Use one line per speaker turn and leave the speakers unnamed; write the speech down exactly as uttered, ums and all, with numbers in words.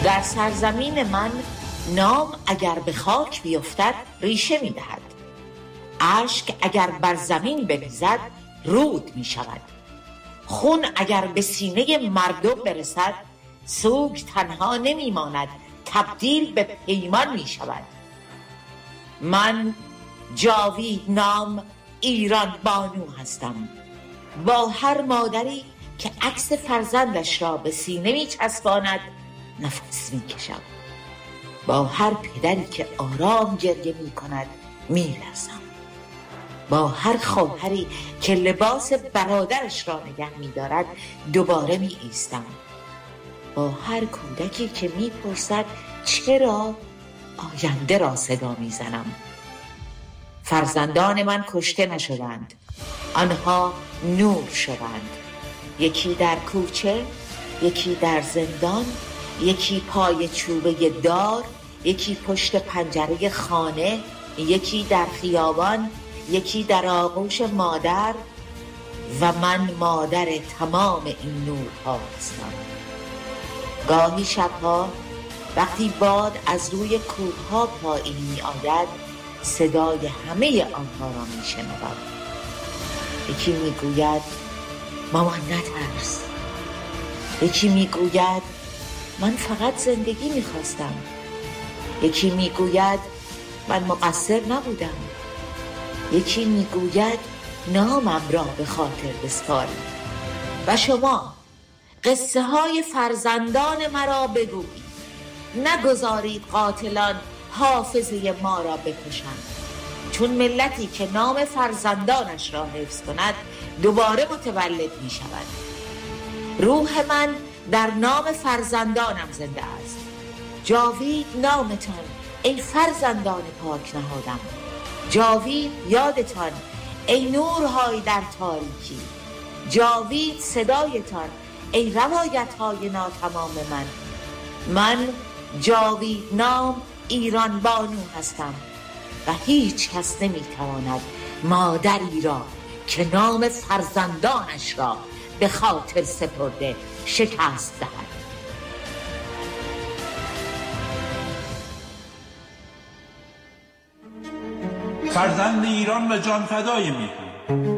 در سرزمین من نام اگر به خاک بیفتد ریشه می دهد، اشک اگر بر زمین بریزد رود می شود، خون اگر به سینه مردم برسد سوگ تنها نمی ماند، تبدیل به پیمان می شود. من جاوید نام ایران بانو هستم. با هر مادری که عکس فرزندش را به سینه می چسباند نفس می کشم. با هر پدری که آرام گریه می کند می لرزم. با هر خواهری که لباس برادرش را نگه می دارد دوباره می ایستم. با هر کودکی که می پرسد چرا آینده را صدا می زنم. فرزندان من کشته نشدند، آنها نور شدند. یکی در کوچه، یکی در زندان، یکی پای چوبه دار، یکی پشت پنجره خانه، یکی در خیابان، یکی در آغوش مادر و من مادر تمام این نورها هستم. گاهی شبها وقتی باد از روی کوهها پایین می آید صدای همه آنها را می شنوم. یکی می گوید مامان نترس، یکی می گوید من فقط زندگی می خواستم، یکی می گوید من مقصر نبودم، یکی می گوید نامم را به خاطر بسپارید. و شما قصه های فرزندان مرا بگویید، نگذارید قاتلان حافظه ما را بکشند، چون ملتی که نام فرزندانش را حفظ کند دوباره متولد می شود. روح من در نام فرزندانم زنده است. جاوید نامتان ای فرزندان پاک نهادم، جاوید یادتان ای نورهای در تاریکی، جاوید صدایتان ای روایت های ناتمام من. من جاوید نام ایران بانو هستم و هیچ کس نمی تواند مادری را که نام فرزندانش را به خاطر سپرده شکست دهد.
فرزند ایران و جان فدای میهن